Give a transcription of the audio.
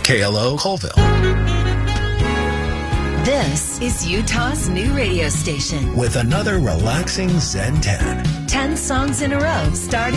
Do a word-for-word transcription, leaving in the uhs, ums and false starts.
K L O Colville. This is Utah's new radio station With another relaxing Zen ten. ten songs in a row starting